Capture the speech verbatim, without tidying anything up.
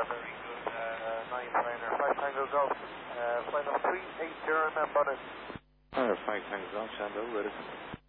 very good. Uh, nine liner, five Tango Golf. Uh, flight of three eight zero and bonnet. Uh, five Tango Golf, Sando, ready.